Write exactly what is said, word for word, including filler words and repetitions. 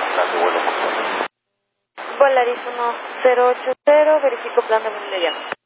plan de vuelo, por favor. Volaris uno cero ocho cero, verifico plan de vuelo mediano.